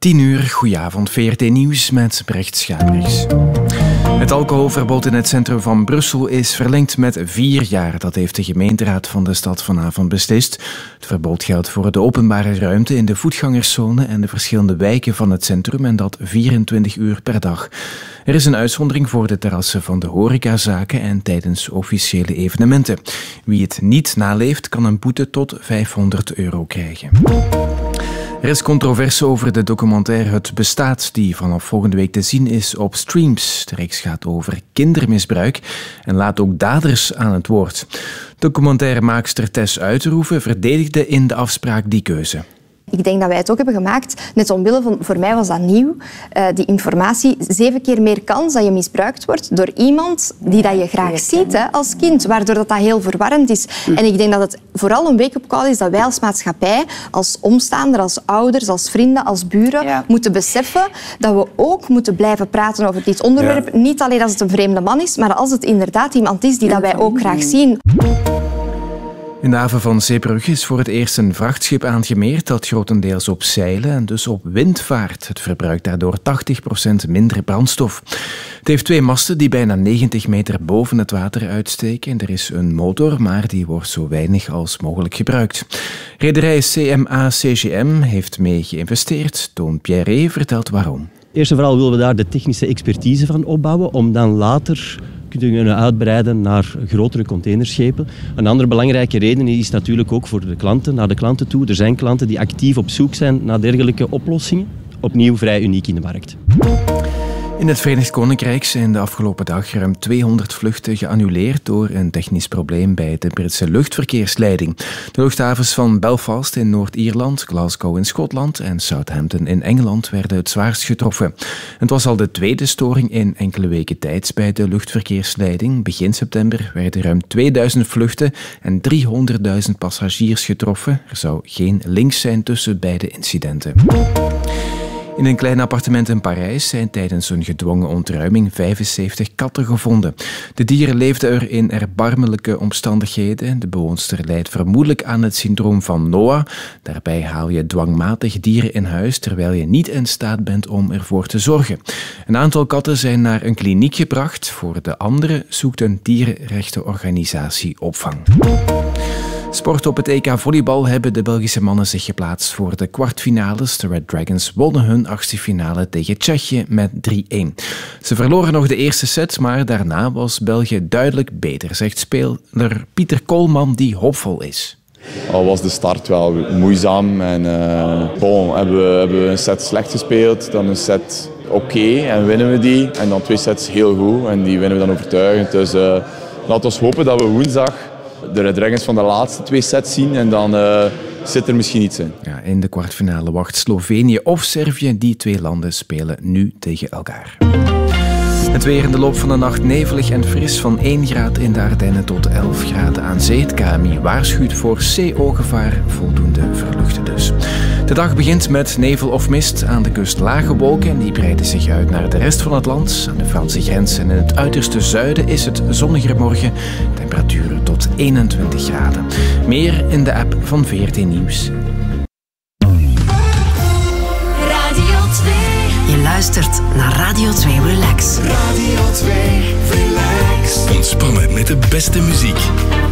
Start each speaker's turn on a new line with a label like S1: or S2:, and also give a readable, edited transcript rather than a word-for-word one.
S1: 10:00, goedenavond, VRT Nieuws met Brecht Schabrichs. Het alcoholverbod in het centrum van Brussel is verlengd met 4 jaar. Dat heeft de gemeenteraad van de stad vanavond beslist. Het verbod geldt voor de openbare ruimte in de voetgangerszone en de verschillende wijken van het centrum en dat 24 uur per dag. Er is een uitzondering voor de terrassen van de horecazaken en tijdens officiële evenementen. Wie het niet naleeft, kan een boete tot €500 krijgen. Er is controverse over de documentaire Het Bestaat, die vanaf volgende week te zien is op Streams. De reeks gaat over kindermisbruik en laat ook daders aan het woord. Documentairemaakster Tess Uiterhoeven verdedigde in de afspraak die keuze.
S2: Ik denk dat wij het ook hebben gemaakt, net omwille van, voor mij was dat nieuw, die informatie, 7 keer meer kans dat je misbruikt wordt door iemand die dat je graag ziet hè, als kind, waardoor dat heel verwarrend is. En ik denk dat het vooral een wake-up call is dat wij als maatschappij, als omstaander, als ouders, als vrienden, als buren, moeten beseffen dat we ook moeten blijven praten over dit onderwerp. Ja. Niet alleen als het een vreemde man is, maar als het inderdaad iemand is die dat wij ook graag zien.
S1: In de haven van Zeebrugge is voor het eerst een vrachtschip aangemeerd dat grotendeels op zeilen en dus op wind vaart. Het verbruikt daardoor 80% minder brandstof. Het heeft 2 masten die bijna 90 meter boven het water uitsteken. Er is een motor, maar die wordt zo weinig als mogelijk gebruikt. Rederij CMA-CGM heeft mee geïnvesteerd. Toon Pierre vertelt waarom.
S3: Eerst en vooral willen we daar de technische expertise van opbouwen om dan later te kunnen uitbreiden naar grotere containerschepen. Een andere belangrijke reden is natuurlijk ook voor de klanten, naar de klanten toe. Er zijn klanten die actief op zoek zijn naar dergelijke oplossingen. Opnieuw vrij uniek in de markt.
S1: In het Verenigd Koninkrijk zijn de afgelopen dag ruim 200 vluchten geannuleerd door een technisch probleem bij de Britse luchtverkeersleiding. De luchthavens van Belfast in Noord-Ierland, Glasgow in Schotland en Southampton in Engeland werden het zwaarst getroffen. Het was al de 2e storing in enkele weken tijd bij de luchtverkeersleiding. Begin september werden ruim 2000 vluchten en 300.000 passagiers getroffen. Er zou geen link zijn tussen beide incidenten. In een klein appartement in Parijs zijn tijdens een gedwongen ontruiming 75 katten gevonden. De dieren leefden er in erbarmelijke omstandigheden. De bewoonster lijdt vermoedelijk aan het syndroom van Noah. Daarbij haal je dwangmatig dieren in huis terwijl je niet in staat bent om ervoor te zorgen. Een aantal katten zijn naar een kliniek gebracht. Voor de andere zoekt een dierenrechtenorganisatie opvang. Sport op het EK volleybal hebben de Belgische mannen zich geplaatst voor de kwartfinales. De Red Dragons wonnen hun 8e finale tegen Tsjechië met 3-1. Ze verloren nog de eerste set, maar daarna was België duidelijk beter, zegt speler Pieter Koolman, die hoopvol is.
S4: Al was de start wel moeizaam en hebben we een set slecht gespeeld, dan een set oké en winnen we die. En dan 2 sets heel goed en die winnen we dan overtuigend. Dus laten we hopen dat we woensdag de Red Dragons van de laatste 2 sets zien en dan zit er misschien iets in.
S1: Ja, in de kwartfinale wacht Slovenië of Servië. Die 2 landen spelen nu tegen elkaar. Het weer in de loop van de nacht nevelig en fris van 1 graad in de Ardennen tot 11 graden aan zee. Het KMI waarschuwt voor CO-gevaar, voldoende verluchten dus. De dag begint met nevel of mist, aan de kust lage wolken en die breiden zich uit naar de rest van het land. Aan de Franse grens en in het uiterste zuiden is het zonniger morgen, temperaturen tot 21 graden. Meer in de app van VRT Nieuws.
S5: Je luistert naar Radio 2 Relax.
S6: Radio 2 Relax. Ontspannen met de beste muziek.